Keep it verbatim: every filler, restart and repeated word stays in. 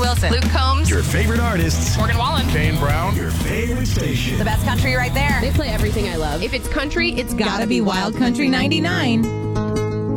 Wilson. Luke Combs. Your favorite artists. Morgan Wallen. Dane Brown. Your favorite station. The best country right there. They play everything I love. If it's country, it's Gotta be Wild Country ninety-nine.